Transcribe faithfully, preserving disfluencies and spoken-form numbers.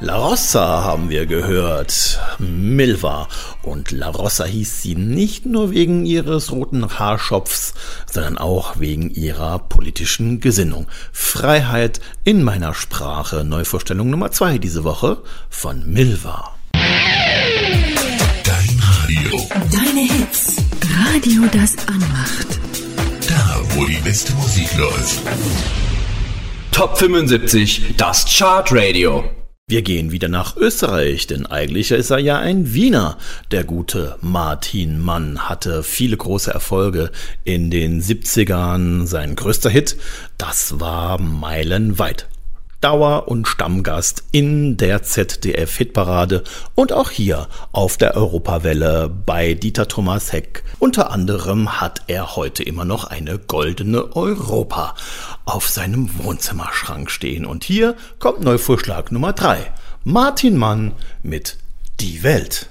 La Rossa haben wir gehört, Milva. Und La Rossa hieß sie nicht nur wegen ihres roten Haarschopfs, sondern auch wegen ihrer politischen Gesinnung. Freiheit in meiner Sprache, Neuvorstellung Nummer zwei diese Woche von Milva. Dein Radio. Deine Hits. Radio, das anmacht. Da, wo die beste Musik läuft. Top fünfundsiebzig, das Chartradio. Wir gehen wieder nach Österreich, denn eigentlich ist er ja ein Wiener. Der gute Martin Mann hatte viele große Erfolge in den siebzigern. Sein größter Hit, das war Meilenweit. Dauer- und Stammgast in der Z D F-Hitparade und auch hier auf der Europawelle bei Dieter Thomas Heck. Unter anderem hat er heute immer noch eine goldene Europa auf seinem Wohnzimmerschrank stehen. Und hier kommt Neuvorschlag Nummer drei. Martin Mann mit Die Welt.